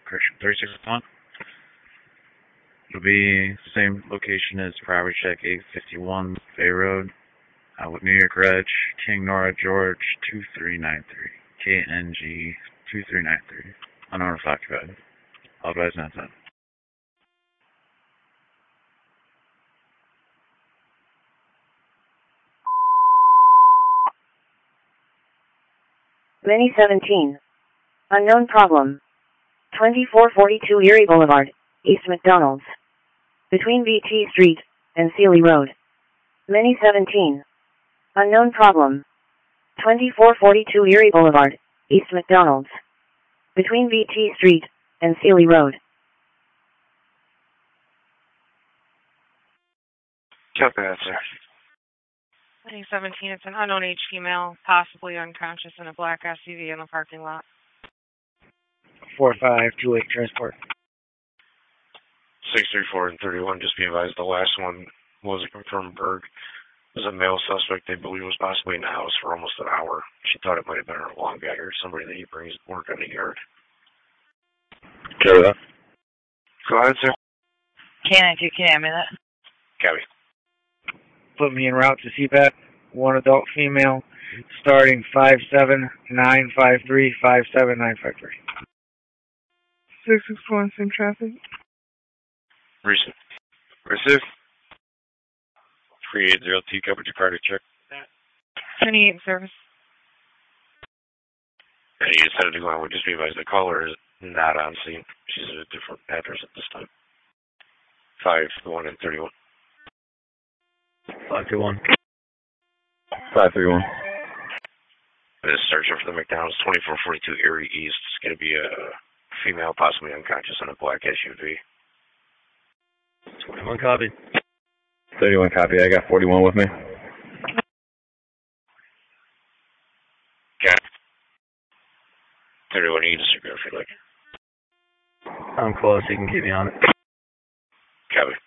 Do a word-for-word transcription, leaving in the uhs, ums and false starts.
correction, thirty-six one. It'll be the same location as property check eight fifty-one Bay Road, uh, with New York Reg, King Nora George two three nine three, K N G two three nine three, unknown if occupied. Authorized not done. Mini seventeen. Unknown problem. twenty-four forty-two Erie Boulevard, East McDonald's. Between B T Street and Sealy Road. Mini seventeen. Unknown problem. twenty-four forty-two Erie Boulevard, East McDonald's. Between B T Street and Sealy Road. Copy that, sir. Mini seventeen, it's an unknown age female, possibly unconscious in a black S U V in the parking lot. four five two eight transport. six three four and thirty-one, just be advised the last one was a confirmed Berg. It was a male suspect they believe was possibly in the house for almost an hour. She thought it might have been her long guy or somebody that he brings to work on the yard. Carry that. Go ahead, sir. Can I do, can I mean that? Cabby. Put me en route to C PAT. One adult female, starting five seven nine five three five seven nine five three. six six one, same traffic. Receive. Receive. three eight zero T, coverage cardiac check. twenty-eight service. And you decided to go on, would just be advised the caller is not on scene. She's at a different address at this time. five one and thirty-one. five two one. five three one. This searching for the McDonald's twenty-four forty-two Erie East. It's going to be a female, possibly unconscious, in a black S U V. twenty-one copy. thirty-one copy. I got forty-one with me. Okay. thirty-one, you can disagree if you like. I'm close. You can keep me on it. Copy.